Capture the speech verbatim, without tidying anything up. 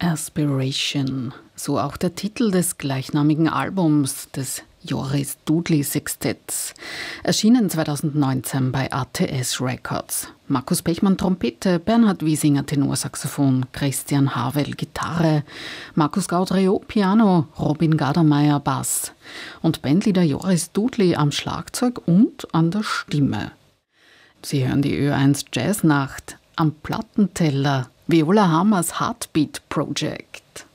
Aspiration, so auch der Titel des gleichnamigen Albums des Joris Dudley Sextetts, erschienen zweitausendneunzehn bei A T S Records. Markus Pechmann Trompete, Bernhard Wiesinger Tenorsaxophon, Christian Havel Gitarre, Markus Gaudreault Piano, Robin Gardermeier Bass und Bandleader Joris Dudley am Schlagzeug und an der Stimme. Sie hören die Ö eins Jazznacht am Plattenteller, Viola Hammers Heartbeat Project.